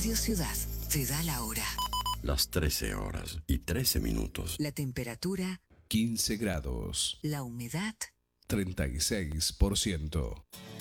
Radio Ciudad te da la hora. Las 13 horas y 13 minutos. La temperatura 15 grados. La humedad 36%.